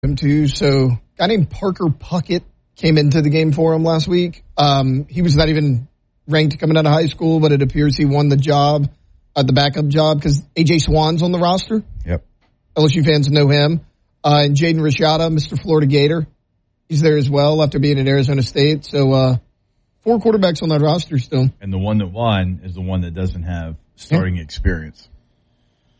him too. So, a guy named Parker Puckett came into the game for him last week. He was not even ranked coming out of high school, but it appears he won the job, the backup job, because A.J. Swan's on the roster. Yep. LSU fans know him. And Jaden Rashada, Mr. Florida Gator, he's there as well after being at Arizona State. So, 4 quarterbacks on that roster still. And the one that won is the one that doesn't have starting experience.